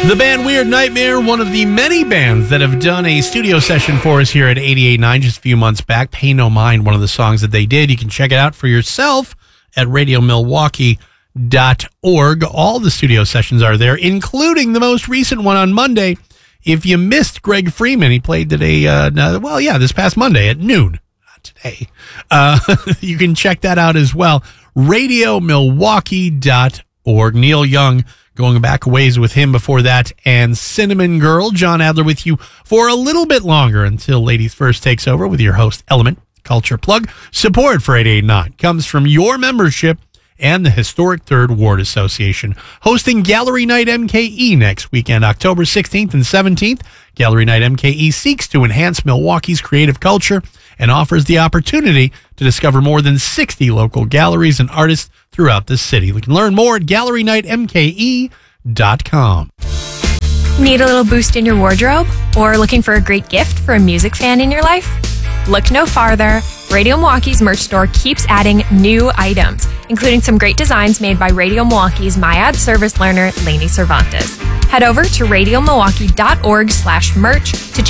The band Weird Nightmare, one of the many bands that have done a studio session for us here at 88.9 just a few months back. Pay No Mind, one of the songs that they did. You can check it out for yourself at radiomilwaukee.org. All the studio sessions are there, including the most recent one on Monday. If you missed Greg Freeman, he played today, this past Monday at noon. Not today. You can check that out as well. radiomilwaukee.org. Neil Young, going back a ways with him before that, and Cinnamon Girl. John Adler with you for a little bit longer until Ladies First takes over with your host, Element Culture Plug. Support for 88.9 comes from your membership and the Historic Third Ward Association, hosting Gallery Night MKE next weekend, October 16th and 17th. Gallery Night MKE seeks to enhance Milwaukee's creative culture and offers the opportunity to discover more than 60 local galleries and artists throughout the city. You can learn more at gallerynightmke.com. Need a little boost in your wardrobe? Or looking for a great gift for a music fan in your life? Look no farther. Radio Milwaukee's merch store keeps adding new items, including some great designs made by Radio Milwaukee's MyAd service learner, Lainey Cervantes. Head over to radiomilwaukee.org/merch to